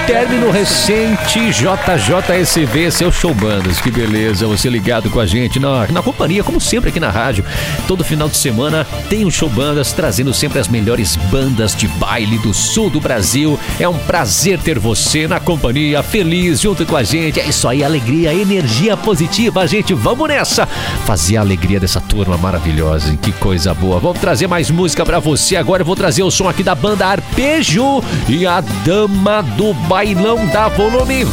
término recente, JJSV, seus showbandas. Que beleza, você ligado com a gente na companhia, como sempre aqui na rádio. Todo final de semana tem um showbandas trazendo sempre as melhores bandas de baile do sul do Brasil. É um prazer ter você na companhia, feliz junto com a gente. É isso aí, alegria, energia positiva, gente. Vamos nessa, fazer a alegria dessa turma maravilhosa, hein? Que coisa boa. Vamos trazer mais música pra você. Agora eu vou trazer o som aqui da banda Arpejo e a Dama do Bailão da Volume.